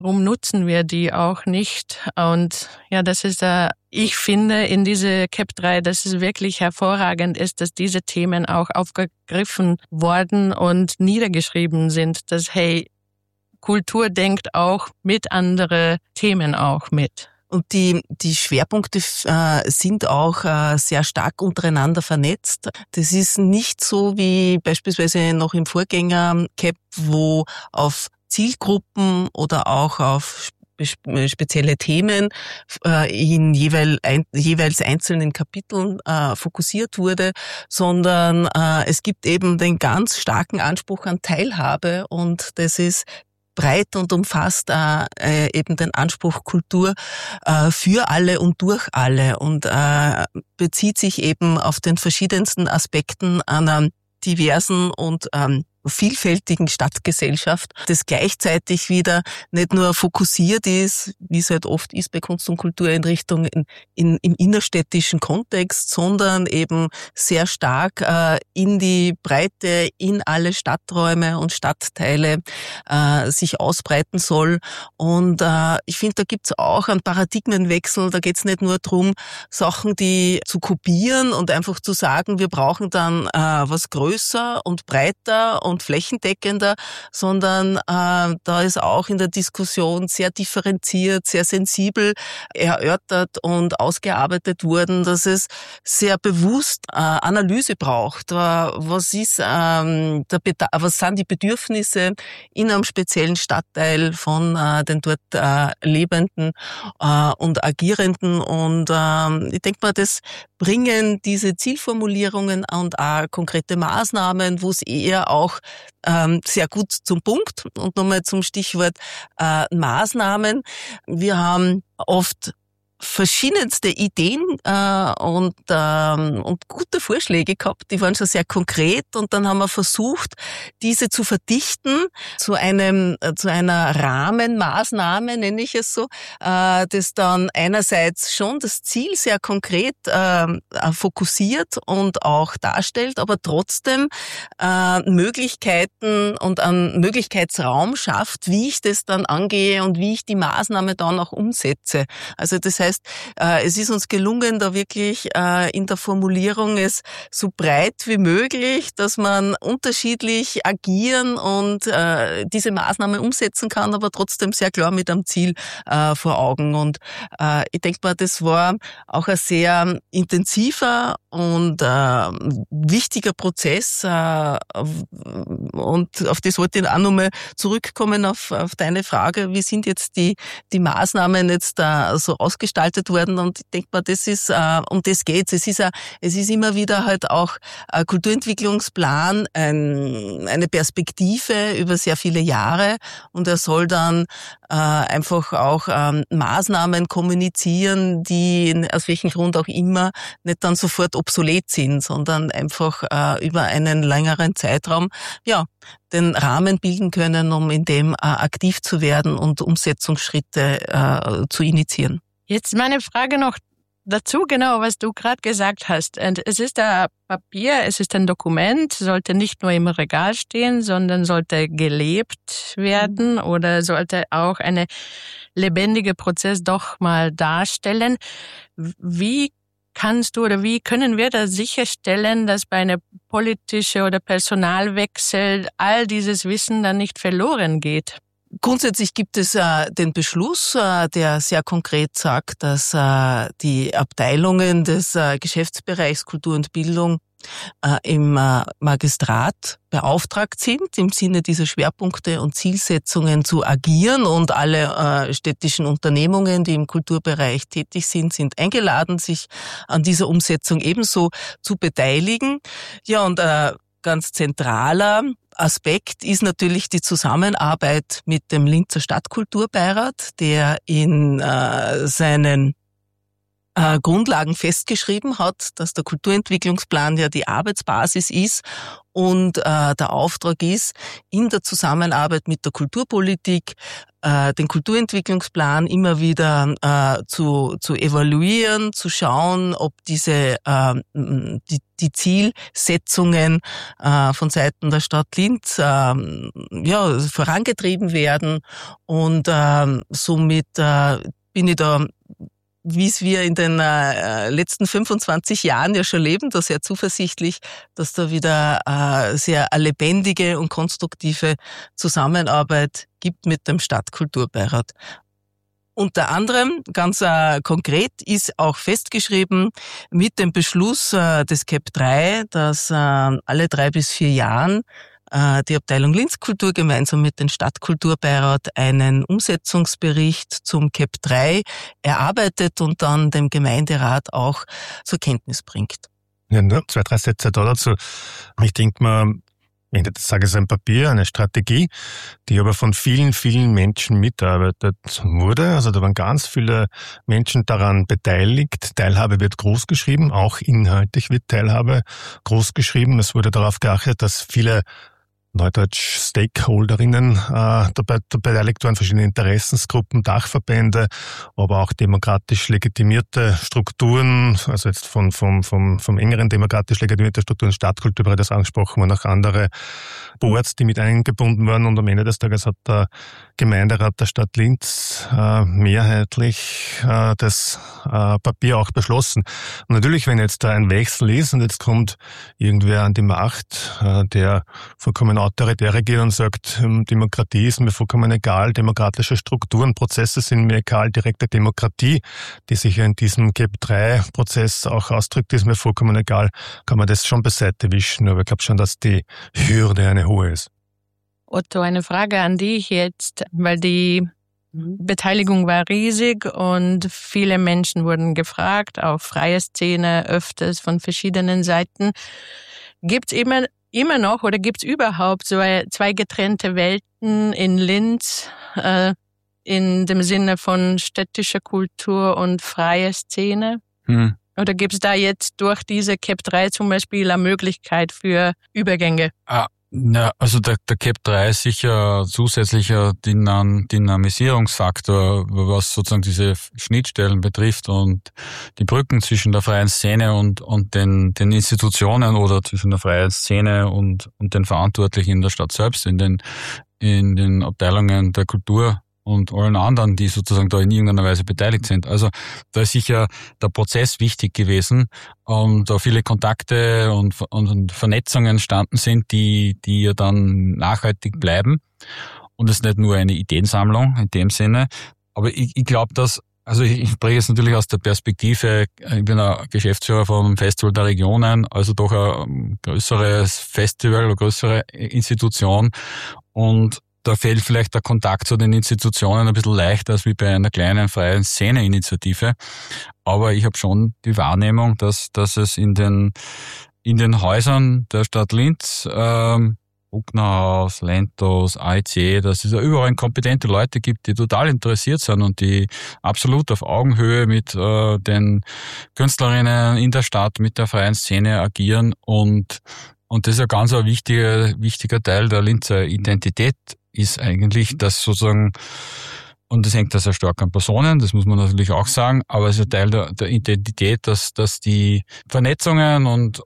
warum nutzen wir die auch nicht? Und ja, das ist ich finde in diese CAP 3, dass es wirklich hervorragend ist, dass diese Themen auch aufgegriffen worden und niedergeschrieben sind, dass, hey, Kultur denkt auch mit andere Themen auch mit. Und die Schwerpunkte sind auch sehr stark untereinander vernetzt. Das ist nicht so wie beispielsweise noch im Vorgänger CAP, wo auf Zielgruppen oder auch auf spezielle Themen in jeweils einzelnen Kapiteln fokussiert wurde, sondern es gibt eben den ganz starken Anspruch an Teilhabe, und das ist breit und umfasst eben den Anspruch Kultur für alle und durch alle und bezieht sich eben auf den verschiedensten Aspekten einer diversen und vielfältigen Stadtgesellschaft, das gleichzeitig wieder nicht nur fokussiert ist, wie es halt oft ist bei Kunst- und Kultureinrichtungen im innerstädtischen Kontext, sondern eben sehr stark in die Breite, in alle Stadträume und Stadtteile sich ausbreiten soll. Und ich finde, da gibt's auch einen Paradigmenwechsel. Da geht's nicht nur darum, Sachen, die zu kopieren und einfach zu sagen, wir brauchen dann was größer und breiter und flächendeckender, sondern da ist auch in der Diskussion sehr differenziert, sehr sensibel erörtert und ausgearbeitet worden, dass es sehr bewusst Analyse braucht. Was sind die Bedürfnisse in einem speziellen Stadtteil von den dort Lebenden und Agierenden? Und ich denke mal, das bringen diese Zielformulierungen und auch konkrete Maßnahmen, wo es eher auch sehr gut zum Punkt. Und nochmal zum Stichwort Maßnahmen. Wir haben oft verschiedenste Ideen und gute Vorschläge gehabt, die waren schon sehr konkret, und dann haben wir versucht, diese zu verdichten zu einer Rahmenmaßnahme, nenne ich es so, das dann einerseits schon das Ziel sehr konkret fokussiert und auch darstellt, aber trotzdem Möglichkeiten und einen Möglichkeitsraum schafft, wie ich das dann angehe und wie ich die Maßnahme dann auch umsetze. Also das heißt, es ist uns gelungen, da wirklich in der Formulierung es so breit wie möglich, dass man unterschiedlich agieren und diese Maßnahme umsetzen kann, aber trotzdem sehr klar mit einem Ziel vor Augen. Und ich denke mal, das war auch ein sehr intensiver und wichtiger Prozess. Und auf das wollte ich auch nochmal zurückkommen, auf deine Frage, wie sind jetzt die Maßnahmen jetzt so ausgestaltet worden, und ich denke mal, das ist, um das geht's. Es ist immer wieder halt auch ein Kulturentwicklungsplan, eine Perspektive über sehr viele Jahre, und er soll dann einfach auch Maßnahmen kommunizieren, die aus welchem Grund auch immer nicht dann sofort obsolet sind, sondern einfach über einen längeren Zeitraum, ja, den Rahmen bilden können, um in dem aktiv zu werden und Umsetzungsschritte zu initiieren. Jetzt meine Frage noch dazu, genau, was du gerade gesagt hast. Und es ist ein Papier, es ist ein Dokument, sollte nicht nur im Regal stehen, sondern sollte gelebt werden oder sollte auch eine lebendige Prozess doch mal darstellen. Wie kannst du oder wie können wir da sicherstellen, dass bei einer politischen oder Personalwechsel all dieses Wissen dann nicht verloren geht? Grundsätzlich gibt es den Beschluss, der sehr konkret sagt, dass die Abteilungen des Geschäftsbereichs Kultur und Bildung im Magistrat beauftragt sind, im Sinne dieser Schwerpunkte und Zielsetzungen zu agieren, und alle städtischen Unternehmungen, die im Kulturbereich tätig sind, sind eingeladen, sich an dieser Umsetzung ebenso zu beteiligen. Ja, und ganz zentraler Aspekt ist natürlich die Zusammenarbeit mit dem Linzer Stadtkulturbeirat, der in seinen Grundlagen festgeschrieben hat, dass der Kulturentwicklungsplan ja die Arbeitsbasis ist Und der Auftrag ist, in der Zusammenarbeit mit der Kulturpolitik den Kulturentwicklungsplan immer wieder zu evaluieren, zu schauen, ob diese die Zielsetzungen von Seiten der Stadt Linz vorangetrieben werden. Und somit bin ich da, wie es wir in den letzten 25 Jahren ja schon leben, da sehr zuversichtlich, dass da wieder sehr lebendige und konstruktive Zusammenarbeit gibt mit dem Stadtkulturbeirat. Unter anderem, ganz konkret, ist auch festgeschrieben mit dem Beschluss des CAP 3, dass alle 3 bis 4 Jahren die Abteilung Linz Kultur gemeinsam mit dem Stadtkulturbeirat einen Umsetzungsbericht zum CAP 3 erarbeitet und dann dem Gemeinderat auch zur Kenntnis bringt. Ja, nur 2, 3 Sätze da dazu. Ich denke mal, wenn ich das sage, es ist ein Papier, eine Strategie, die aber von vielen, vielen Menschen mitarbeitet wurde. Also da waren ganz viele Menschen daran beteiligt. Teilhabe wird groß geschrieben, auch inhaltlich wird Teilhabe groß geschrieben. Es wurde darauf geachtet, dass viele Neudeutsch Stakeholderinnen dabei beteiligt waren, verschiedene Interessensgruppen, Dachverbände, aber auch demokratisch legitimierte Strukturen, also jetzt vom engeren demokratisch legitimierte Strukturen, Stadtkulturbeirat, das angesprochen waren, auch andere Boards, die mit eingebunden waren, und am Ende des Tages hat der Gemeinderat der Stadt Linz mehrheitlich das Papier auch beschlossen. Und natürlich, wenn jetzt da ein Wechsel ist und jetzt kommt irgendwer an die Macht, der vollkommen autoritär regiert und sagt, Demokratie ist mir vollkommen egal, demokratische Strukturen, Prozesse sind mir egal, direkte Demokratie, die sich ja in diesem CAP-3-Prozess auch ausdrückt, ist mir vollkommen egal, kann man das schon beiseite wischen, aber ich glaube schon, dass die Hürde eine hohe ist. Otto, eine Frage an dich jetzt, weil die Beteiligung war riesig und viele Menschen wurden gefragt, auch freie Szene, öfters von verschiedenen Seiten. Gibt's immer noch oder gibt's überhaupt so 2 getrennte Welten in Linz in dem Sinne von städtischer Kultur und freie Szene? Oder gibt's da jetzt durch diese CAP 3 zum Beispiel eine Möglichkeit für Übergänge? Ja, also der CAP 3 ist sicher zusätzlicher Dynamisierungsfaktor, was sozusagen diese Schnittstellen betrifft und die Brücken zwischen der freien Szene und den Institutionen oder zwischen der freien Szene und den Verantwortlichen in der Stadt selbst, in den Abteilungen der Kultur und allen anderen, die sozusagen da in irgendeiner Weise beteiligt sind. Also da ist sicher der Prozess wichtig gewesen, da viele Kontakte und Vernetzungen entstanden sind, die ja dann nachhaltig bleiben. Und es ist nicht nur eine Ideensammlung in dem Sinne, aber ich glaube, dass, also ich spreche jetzt natürlich aus der Perspektive, ich bin ein Geschäftsführer vom Festival der Regionen, also doch ein größeres Festival, eine größere Institution, und da fällt vielleicht der Kontakt zu den Institutionen ein bisschen leichter als wie bei einer kleinen freien Szene-Initiative. Aber ich habe schon die Wahrnehmung, dass es in den Häusern der Stadt Linz, Brucknerhaus, Lentos, AEC, dass es ja überall kompetente Leute gibt, die total interessiert sind und die absolut auf Augenhöhe mit den Künstlerinnen in der Stadt, mit der freien Szene agieren. Und das ist ein ganz wichtiger Teil der Linzer Identität, ist eigentlich, dass sozusagen, und das hängt da sehr stark an Personen, das muss man natürlich auch sagen, aber es ist ein Teil der Identität, dass die Vernetzungen und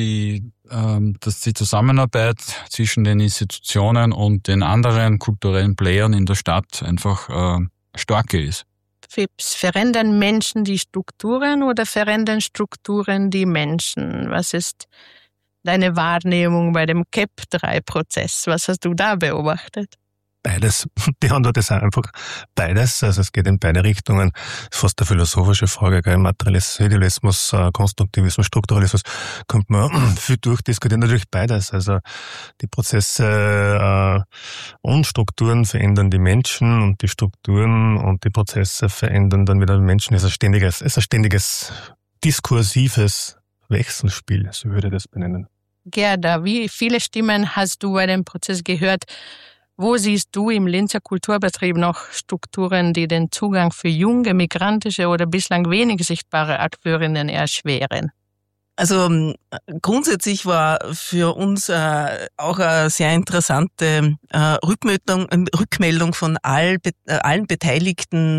dass die Zusammenarbeit zwischen den Institutionen und den anderen kulturellen Playern in der Stadt einfach stark ist. Fips, verändern Menschen die Strukturen oder verändern Strukturen die Menschen? Was ist deine Wahrnehmung bei dem CAP-3-Prozess? Was hast du da beobachtet? Beides. Die Antwort ist einfach beides. Also es geht in beide Richtungen. Das ist fast eine philosophische Frage, gell? Materialismus, Idealismus, Konstruktivismus, Strukturalismus. Kommt man viel durchdiskutieren. Natürlich beides. Also die Prozesse und Strukturen verändern die Menschen und die Strukturen und die Prozesse verändern dann wieder die Menschen. Es ist ein ständiges diskursives Wechselspiel, so würde ich das benennen. Gerda, wie viele Stimmen hast du bei dem Prozess gehört? Wo siehst du im Linzer Kulturbetrieb noch Strukturen, die den Zugang für junge, migrantische oder bislang wenig sichtbare Akteurinnen erschweren? Also grundsätzlich war für uns auch eine sehr interessante Rückmeldung von allen beteiligten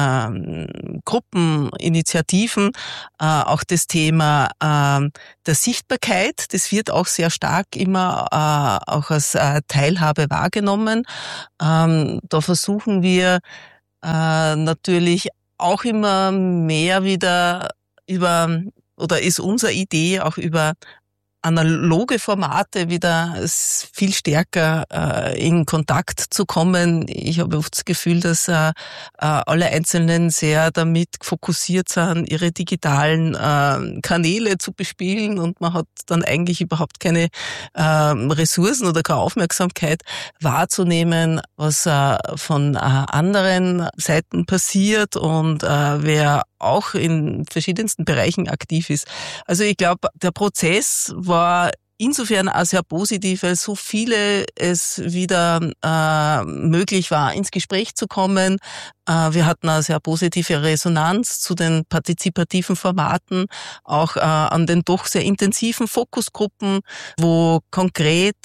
Gruppen, Initiativen, auch das Thema der Sichtbarkeit. Das wird auch sehr stark immer auch als Teilhabe wahrgenommen. Da versuchen wir natürlich auch immer mehr wieder oder ist unsere Idee auch über analoge Formate wieder viel stärker in Kontakt zu kommen. Ich habe oft das Gefühl, dass alle Einzelnen sehr damit fokussiert sind, ihre digitalen Kanäle zu bespielen und man hat dann eigentlich überhaupt keine Ressourcen oder keine Aufmerksamkeit wahrzunehmen, was von anderen Seiten passiert und wer auch in verschiedensten Bereichen aktiv ist. Also ich glaube, der Prozess war insofern auch sehr positiv, weil so viele es wieder möglich war, ins Gespräch zu kommen. Wir hatten eine sehr positive Resonanz zu den partizipativen Formaten, auch an den doch sehr intensiven Fokusgruppen, wo konkret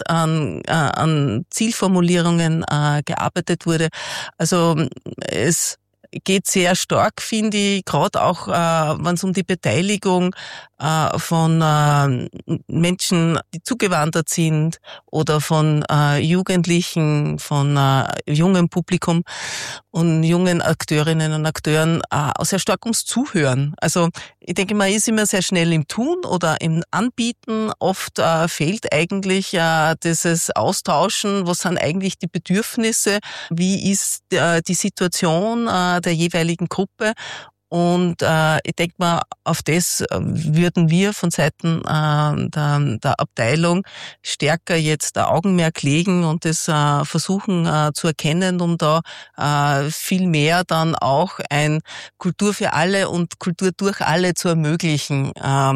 an Zielformulierungen gearbeitet wurde. Also es geht sehr stark, finde ich, gerade auch, wenn es um die Beteiligung von Menschen, die zugewandert sind oder von Jugendlichen, von jungem Publikum und jungen Akteurinnen und Akteuren auch sehr stark ums Zuhören. Also ich denke, man ist immer sehr schnell im Tun oder im Anbieten. Oft fehlt eigentlich dieses Austauschen, was sind eigentlich die Bedürfnisse, wie ist die Situation der jeweiligen Gruppe. Und ich denke mal, auf das würden wir von Seiten der Abteilung stärker jetzt ein Augenmerk legen und das versuchen zu erkennen, um da viel mehr dann auch ein Kultur für alle und Kultur durch alle zu ermöglichen,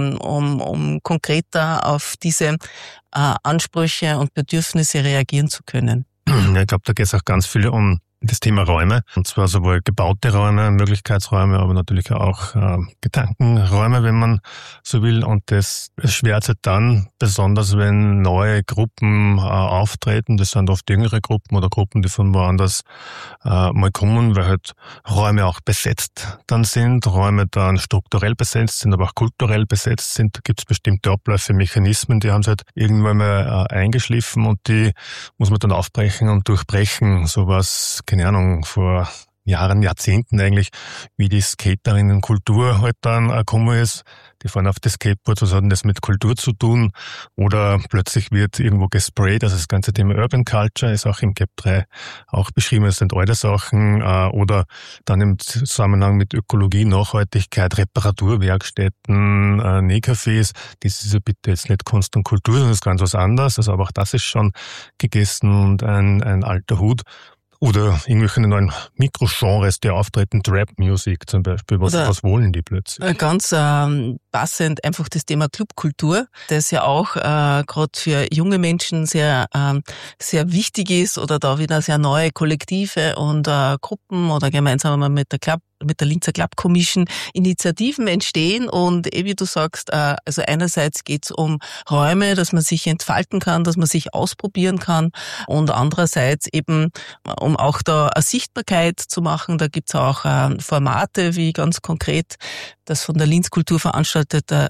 um konkreter auf diese Ansprüche und Bedürfnisse reagieren zu können. Ja, ich glaube, da geht es auch ganz viel um das Thema Räume, und zwar sowohl gebaute Räume, Möglichkeitsräume, aber natürlich auch Gedankenräume, wenn man so will. Und das erschwert sich dann besonders, wenn neue Gruppen auftreten. Das sind oft jüngere Gruppen oder Gruppen, die von woanders mal kommen, weil halt Räume auch besetzt dann sind, Räume dann strukturell besetzt sind, aber auch kulturell besetzt sind. Da gibt es bestimmte Abläufe, Mechanismen, die haben sich halt irgendwann mal eingeschliffen und die muss man dann aufbrechen und durchbrechen. Sowas, keine Ahnung, vor Jahren, Jahrzehnten eigentlich, wie die Skaterinnenkultur halt dann gekommen ist. Die fahren auf das Skateboard, was hat denn das mit Kultur zu tun? Oder plötzlich wird irgendwo gesprayt, also das ganze Thema Urban Culture ist auch im Cap 3 auch beschrieben, das sind alte Sachen. Oder dann im Zusammenhang mit Ökologie, Nachhaltigkeit, Reparaturwerkstätten, Nähcafés. Das ist ja bitte jetzt nicht Kunst und Kultur, sondern das ist ganz was anderes. Also aber auch das ist schon gegessen und ein alter Hut. Oder irgendwelche neuen Mikrogenres, die auftreten, Trap-Music zum Beispiel. Was wollen die plötzlich? Ganz passend einfach das Thema Clubkultur, das ja auch gerade für junge Menschen sehr sehr wichtig ist oder da wieder sehr neue Kollektive und Gruppen oder gemeinsam mit der Linzer Club Commission Initiativen entstehen und wie du sagst, also einerseits geht's um Räume, dass man sich entfalten kann, dass man sich ausprobieren kann und andererseits eben um auch da eine Sichtbarkeit zu machen. Da gibt's auch Formate wie ganz konkret das von der Linz Kultur veranstaltete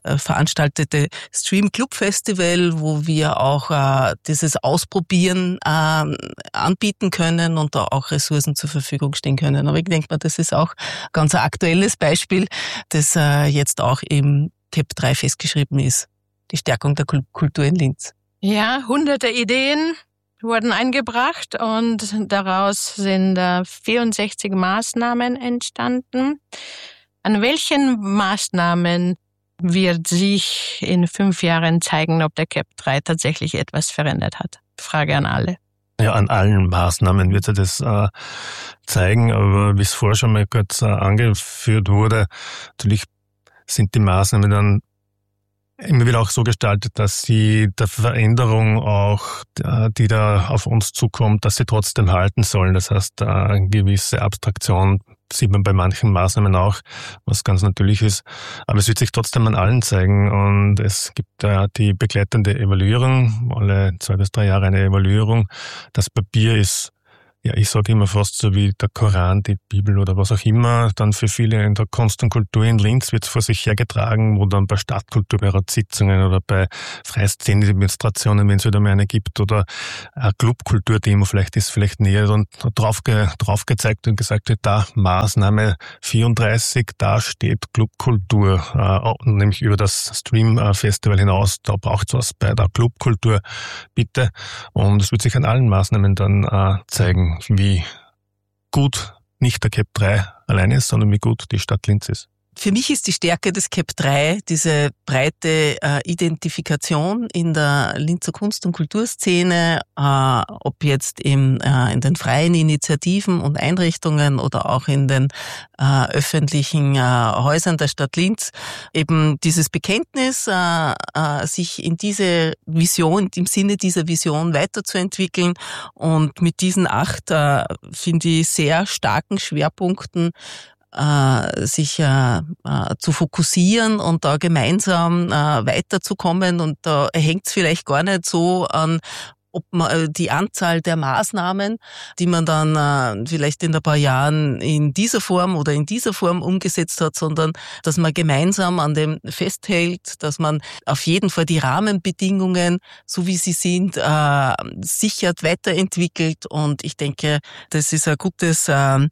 Stream Club Festival, wo wir auch dieses Ausprobieren anbieten können und da auch Ressourcen zur Verfügung stehen können. Aber ich denke mal, das ist auch ganz ein aktuelles Beispiel, das jetzt auch im Cap 3 festgeschrieben ist. Die Stärkung der Kultur in Linz. Ja, hunderte Ideen wurden eingebracht und daraus sind 64 Maßnahmen entstanden. An welchen Maßnahmen wird sich in 5 Jahren zeigen, ob der Cap 3 tatsächlich etwas verändert hat? Frage an alle. Ja, an allen Maßnahmen wird sich das zeigen, aber wie es vorher schon mal kurz angeführt wurde, natürlich sind die Maßnahmen dann immer wieder auch so gestaltet, dass sie der Veränderung auch, die da auf uns zukommt, dass sie trotzdem halten sollen. Das heißt, eine gewisse Abstraktion sieht man bei manchen Maßnahmen auch, was ganz natürlich ist. Aber es wird sich trotzdem an allen zeigen und es gibt die begleitende Evaluierung, alle 2 bis 3 Jahre eine Evaluierung. Das Papier ist, ja, ich sage immer fast so wie der Koran, die Bibel oder was auch immer. Dann für viele in der Kunst und Kultur in Linz wird es vor sich hergetragen, wo dann bei Stadtkulturbeiratssitzungen oder bei Freiszenedemonstrationen, wenn es wieder mal eine gibt, oder eine Clubkulturdemo vielleicht ist vielleicht näher und drauf gezeigt und gesagt wird, da Maßnahme 34, da steht Clubkultur, nämlich über das Stream-Festival hinaus, da braucht es was bei der Clubkultur, bitte. Und es wird sich an allen Maßnahmen dann zeigen, wie gut nicht der CAP 3 alleine ist, sondern wie gut die Stadt Linz ist. Für mich ist die Stärke des CAP 3 diese breite Identifikation in der Linzer Kunst- und Kulturszene, ob jetzt in den freien Initiativen und Einrichtungen oder auch in den öffentlichen Häusern der Stadt Linz. Eben dieses Bekenntnis, sich in diese Vision, im Sinne dieser Vision weiterzuentwickeln und mit diesen 8, finde ich, sehr starken Schwerpunkten sich zu fokussieren und da gemeinsam weiterzukommen. Und da hängt es vielleicht gar nicht so an, ob man die Anzahl der Maßnahmen, die man dann vielleicht in ein paar Jahren in dieser Form oder in dieser Form umgesetzt hat, sondern dass man gemeinsam an dem festhält, dass man auf jeden Fall die Rahmenbedingungen, so wie sie sind, sichert, weiterentwickelt. Und ich denke, das ist ein gutes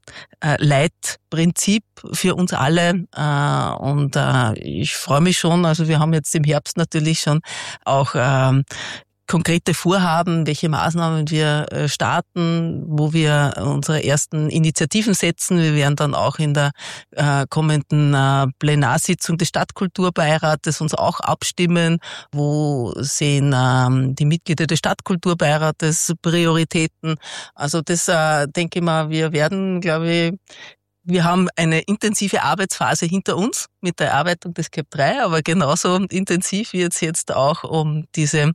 Leitprinzip für uns alle. Und ich freue mich schon, also wir haben jetzt im Herbst natürlich schon auch konkrete Vorhaben, welche Maßnahmen wir starten, wo wir unsere ersten Initiativen setzen. Wir werden dann auch in der kommenden Plenarsitzung des Stadtkulturbeirates uns auch abstimmen, wo sehen die Mitglieder des Stadtkulturbeirates Prioritäten. Also das denke ich mal, wir werden, glaube ich, wir haben eine intensive Arbeitsphase hinter uns mit der Erarbeitung des CAP 3, aber genauso intensiv wird es jetzt auch, um diese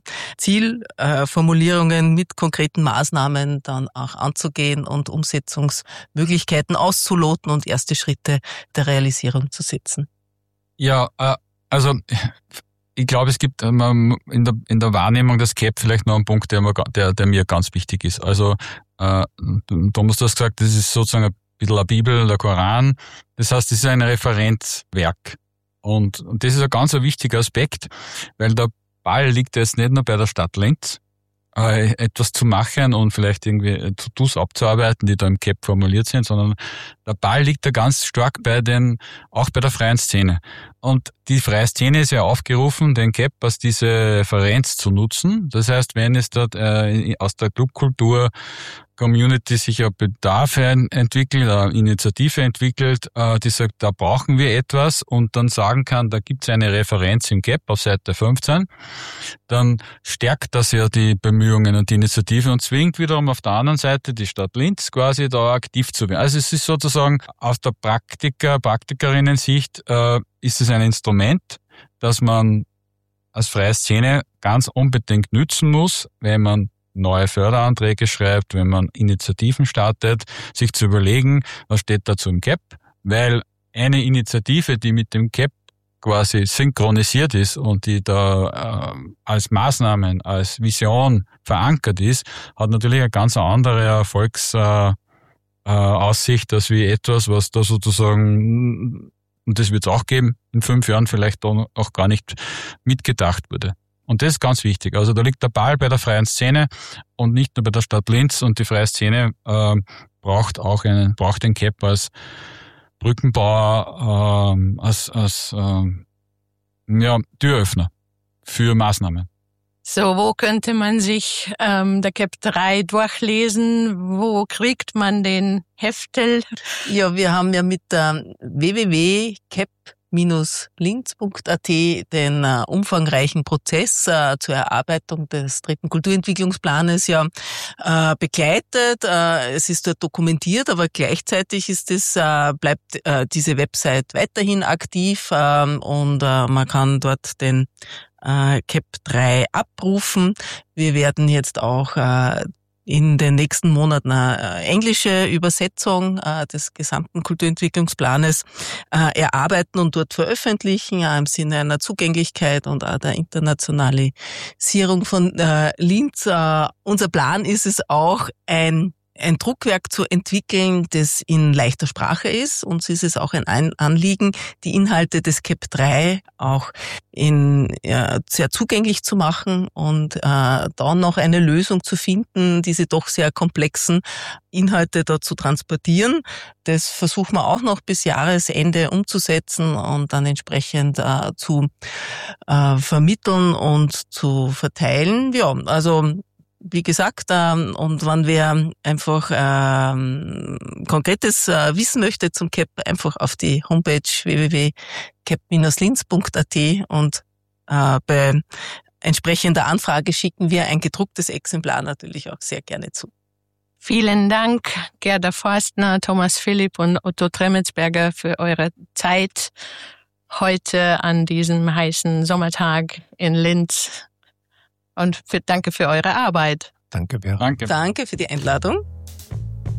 Zielformulierungen mit konkreten Maßnahmen dann auch anzugehen und Umsetzungsmöglichkeiten auszuloten und erste Schritte der Realisierung zu setzen. Ja, also ich glaube, es gibt in der Wahrnehmung des CAP vielleicht noch einen Punkt, der mir ganz wichtig ist. Also Thomas, du hast gesagt, das ist sozusagen ein bisschen eine Bibel, der Koran. Das heißt, das ist ein Referenzwerk. Und das ist ein ganz wichtiger Aspekt, weil der Ball liegt jetzt nicht nur bei der Stadt Linz, etwas zu machen und vielleicht irgendwie To-Dos abzuarbeiten, die da im CAP formuliert sind, sondern der Ball liegt da ganz stark auch bei der freien Szene. Und die freie Szene ist ja aufgerufen, den CAP als diese Referenz zu nutzen. Das heißt, wenn es dort aus der Clubkultur Community sich ein Bedarf entwickelt, eine Initiative entwickelt, die sagt, da brauchen wir etwas und dann sagen kann, da gibt es eine Referenz im CAP auf Seite 15, dann stärkt das ja die Bemühungen und die Initiative und zwingt wiederum auf der anderen Seite die Stadt Linz quasi da aktiv zu werden. Also es ist sozusagen aus der Praktikerinnen-Sicht ist es ein Instrument, das man als freie Szene ganz unbedingt nützen muss, wenn man neue Förderanträge schreibt, wenn man Initiativen startet, sich zu überlegen, was steht dazu im CAP, weil eine Initiative, die mit dem CAP quasi synchronisiert ist und die da als Maßnahmen, als Vision verankert ist, hat natürlich eine ganz andere Erfolgsaussicht, als wie etwas, was da sozusagen, und das wird es auch geben, in 5 Jahren vielleicht auch gar nicht mitgedacht wurde. Und das ist ganz wichtig. Also da liegt der Ball bei der freien Szene und nicht nur bei der Stadt Linz. Und die freie Szene braucht den CAP als Brückenbauer, als Türöffner für Maßnahmen. So, wo könnte man sich der CAP 3 durchlesen? Wo kriegt man den Heftel? Ja, wir haben ja mit www.cap-linz.at den umfangreichen Prozess zur Erarbeitung des 3. Kulturentwicklungsplanes begleitet. Es ist dort dokumentiert, aber gleichzeitig bleibt diese Website weiterhin aktiv und man kann dort den CAP 3 abrufen. Wir werden jetzt auch in den nächsten Monaten eine englische Übersetzung des gesamten Kulturentwicklungsplanes erarbeiten und dort veröffentlichen, im Sinne einer Zugänglichkeit und auch der Internationalisierung von Linz. Unser Plan ist es auch, ein Druckwerk zu entwickeln, das in leichter Sprache ist. Uns ist es auch ein Anliegen, die Inhalte des KEP 3 auch sehr zugänglich zu machen und dann noch eine Lösung zu finden, diese doch sehr komplexen Inhalte da zu transportieren. Das versuchen wir auch noch bis Jahresende umzusetzen und dann entsprechend zu vermitteln und zu verteilen. Ja, also wie gesagt, und wenn wer einfach konkretes wissen möchte zum KEP, einfach auf die Homepage www.kep-linz.at und bei entsprechender Anfrage schicken wir ein gedrucktes Exemplar natürlich auch sehr gerne zu. Vielen Dank, Gerda Forstner, Thomas Philipp und Otto Tremelsberger, für eure Zeit heute an diesem heißen Sommertag in Linz. Und danke für eure Arbeit. Danke, Vera. Danke für die Einladung.